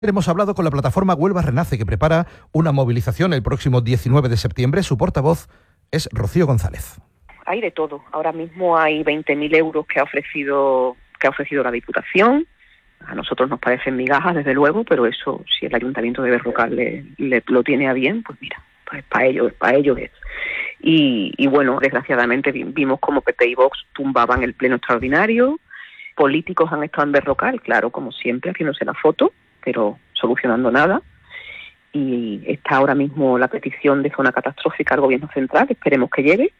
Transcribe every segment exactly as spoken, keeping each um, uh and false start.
Hemos hablado con la plataforma Huelva Renace, que prepara una movilización el próximo diecinueve de septiembre. Su portavoz es Rocío González. Hay de todo. Ahora mismo hay veinte mil euros que ha ofrecido que ha ofrecido la Diputación. A nosotros nos parecen migajas, desde luego, pero eso, si el Ayuntamiento de Berrocal le, le, lo tiene a bien, pues mira, pues para ellos, para ellos es. Y, y bueno, desgraciadamente vimos como P P y Vox tumbaban el pleno extraordinario. Políticos han estado en Berrocal, claro, como siempre, haciéndose la foto, pero solucionando nada. Y está ahora mismo la petición de zona catastrófica al Gobierno Central, esperemos que llegue.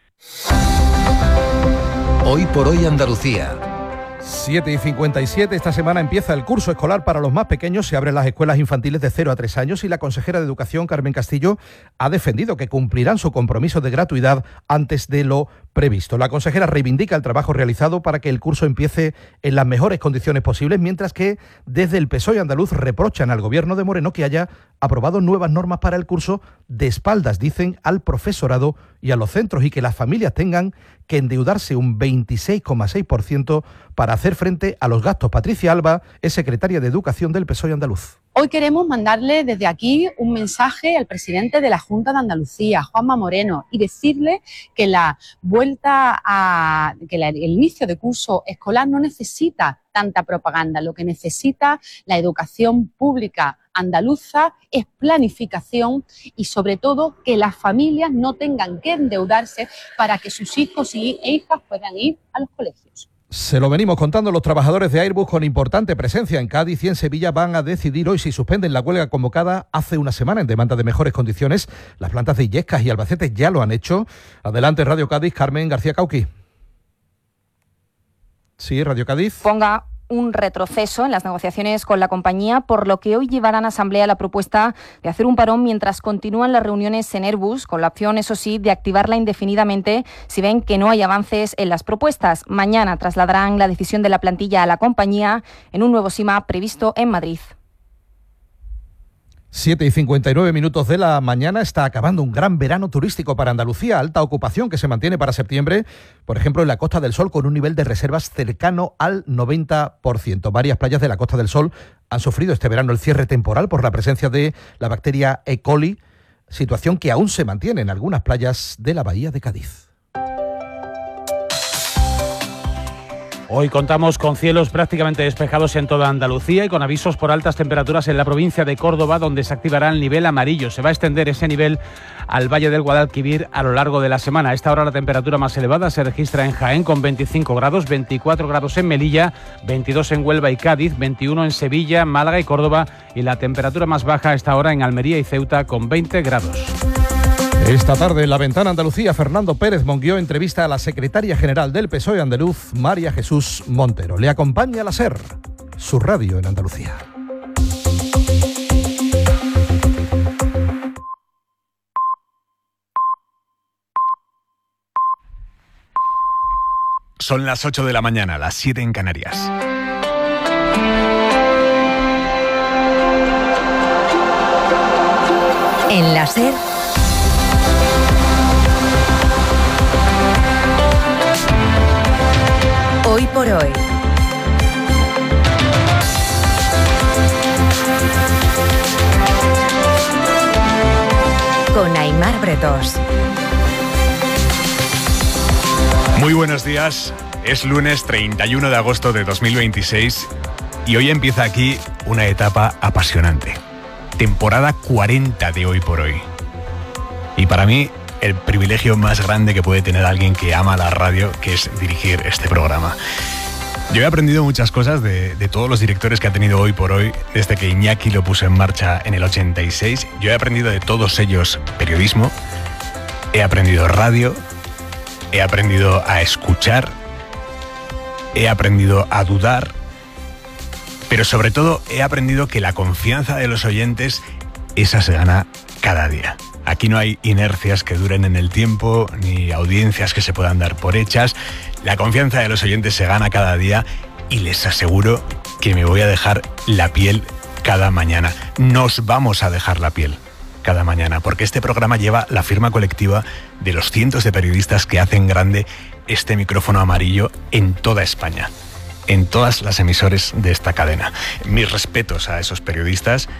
Hoy por hoy Andalucía. siete y cincuenta y siete, esta semana empieza el curso escolar para los más pequeños, se abren las escuelas infantiles de cero a tres años y la consejera de Educación, Carmen Castillo, ha defendido que cumplirán su compromiso de gratuidad antes de lo previsto. La consejera reivindica el trabajo realizado para que el curso empiece en las mejores condiciones posibles, mientras que desde el P S O E andaluz reprochan al Gobierno de Moreno que haya aprobado nuevas normas para el curso de espaldas, dicen, al profesorado y a los centros, y que las familias tengan que endeudarse un veintiséis coma seis por ciento para hacer frente a los gastos. Patricia Alba es secretaria de Educación del P S O E andaluz. Hoy queremos mandarle desde aquí un mensaje al presidente de la Junta de Andalucía, Juanma Moreno, y decirle que la vuelta a que la, el inicio de curso escolar no necesita tanta propaganda. Lo que necesita la educación pública andaluza es planificación y, sobre todo, que las familias no tengan que endeudarse para que sus hijos e hijas puedan ir a los colegios. Se lo venimos contando, los trabajadores de Airbus con importante presencia en Cádiz y en Sevilla van a decidir hoy si suspenden la huelga convocada hace una semana en demanda de mejores condiciones. Las plantas de Illescas y Albacete ya lo han hecho. Adelante, Radio Cádiz, Carmen García Cauqui. Sí, Radio Cádiz. Ponga un retroceso en las negociaciones con la compañía, por lo que hoy llevarán a asamblea la propuesta de hacer un parón mientras continúan las reuniones en Airbus, con la opción, eso sí, de activarla indefinidamente si ven que no hay avances en las propuestas. Mañana trasladarán la decisión de la plantilla a la compañía en un nuevo SIMA previsto en Madrid. siete y cincuenta y nueve minutos de la mañana. Está acabando un gran verano turístico para Andalucía, alta ocupación que se mantiene para septiembre, por ejemplo en la Costa del Sol, con un nivel de reservas cercano al noventa por ciento. Varias playas de la Costa del Sol han sufrido este verano el cierre temporal por la presencia de la bacteria E. coli, situación que aún se mantiene en algunas playas de la bahía de Cádiz. Hoy contamos con cielos prácticamente despejados en toda Andalucía y con avisos por altas temperaturas en la provincia de Córdoba, donde se activará el nivel amarillo. Se va a extender ese nivel al Valle del Guadalquivir a lo largo de la semana. A esta hora la temperatura más elevada se registra en Jaén con veinticinco grados, veinticuatro grados en Melilla, veintidós en Huelva y Cádiz, veintiuno en Sevilla, Málaga y Córdoba, y la temperatura más baja a esta hora en Almería y Ceuta con veinte grados. Esta tarde en La Ventana Andalucía, Fernando Pérez Monguió entrevista a la secretaria general del P S O E andaluz, María Jesús Montero. Le acompaña la SER, su radio en Andalucía. Son las ocho de la mañana, las siete en Canarias. En la SER, Hoy por hoy. Con Aimar Bretós. Muy buenos días. Es lunes treinta y uno de agosto de dos mil veintiséis y hoy empieza aquí una etapa apasionante. Temporada cuarenta de Hoy por Hoy. Y para mí, el privilegio más grande que puede tener alguien que ama la radio, que es dirigir este programa. Yo he aprendido muchas cosas de, de todos los directores que ha tenido Hoy por Hoy, desde que Iñaki lo puso en marcha en el ochenta y seis. Yo he aprendido de todos ellos periodismo, he aprendido radio, he aprendido a escuchar, he aprendido a dudar, pero sobre todo he aprendido que la confianza de los oyentes, esa se gana cada día. Aquí no hay inercias que duren en el tiempo, ni audiencias que se puedan dar por hechas. La confianza de los oyentes se gana cada día y les aseguro que me voy a dejar la piel cada mañana. Nos vamos a dejar la piel cada mañana, porque este programa lleva la firma colectiva de los cientos de periodistas que hacen grande este micrófono amarillo en toda España. en todas las emisoras de esta cadena. Mis respetos a esos periodistas